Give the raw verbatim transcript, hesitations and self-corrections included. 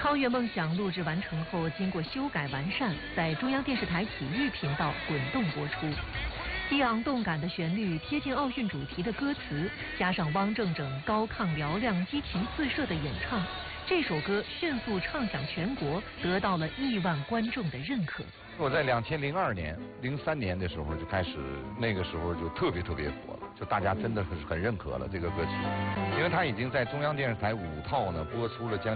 超越梦想录制完成后，经过修改完善，在中央电视台体育频道滚动播出。激昂动感的旋律，贴近奥运主题的歌词，加上汪正正高亢嘹亮、激情四射的演唱，这首歌迅速唱响全国，得到了亿万观众的认可。 我在两千零二年、零三年的时候就开始，那个时候就特别特别火了，就大家真的是很认可了这个歌曲，因为它已经在中央电视台五套呢播出了将近。